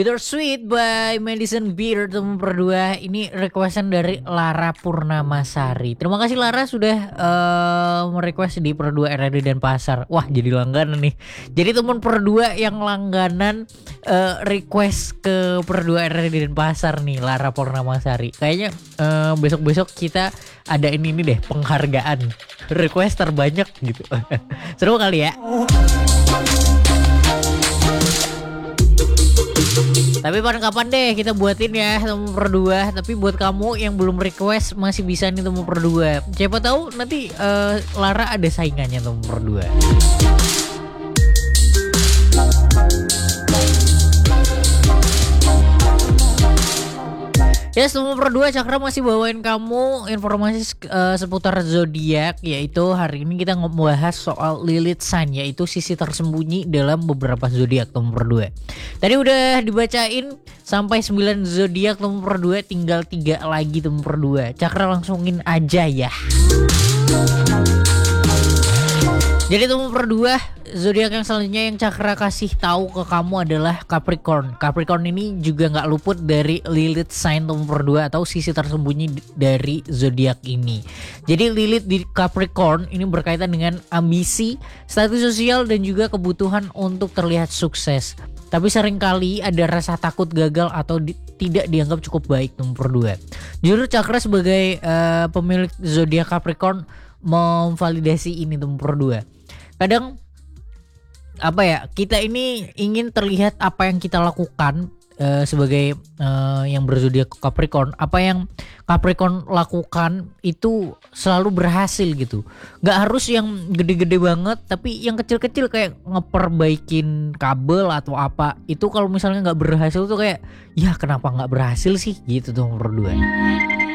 Bittersweet by Madison Beer nomor 2. Ini requestan dari Lara Purnamasari. Terima kasih Lara sudah merequest di per 2 RRD Denpasar. Wah, jadi langganan nih. Jadi teman per 2 yang langganan request ke per 2 RRD Denpasar nih, Lara Purnamasari. Kayaknya besok-besok kita ada ini deh, penghargaan request terbanyak gitu. Seru kali ya. Tapi kapan deh kita buatin ya nomor 2. Tapi buat kamu yang belum request masih bisa nih nomor 2. Siapa tahu nanti Lara ada saingannya nomor 2. Ya, nomor 2 Cakra masih bawain kamu informasi seputar zodiak, yaitu hari ini kita ngebahas soal Lilith sign, yaitu sisi tersembunyi dalam beberapa zodiak nomor 2. Tadi udah dibacain sampai 9 zodiak nomor 2, tinggal 3 lagi nomor 2. Cakra langsungin aja ya. Jadi nomor 2 zodiak yang selanjutnya yang Cakra kasih tahu ke kamu adalah Capricorn. Capricorn ini juga nggak luput dari Lilith sign nomor 2 atau sisi tersembunyi dari zodiak ini. Jadi Lilith di Capricorn ini berkaitan dengan ambisi, status sosial dan juga kebutuhan untuk terlihat sukses. Tapi seringkali ada rasa takut gagal atau tidak dianggap cukup baik nomor 2. Jujur Cakra sebagai pemilik zodiak Capricorn memvalidasi ini nomor 2. Kadang apa ya, kita ini ingin terlihat apa yang kita lakukan sebagai yang berzodiak Capricorn, apa yang Capricorn lakukan itu selalu berhasil gitu. Gak harus yang gede-gede banget, tapi yang kecil-kecil kayak ngeperbaikin kabel atau apa, itu kalau misalnya gak berhasil tuh kayak ya kenapa gak berhasil sih gitu tuh nomor 2.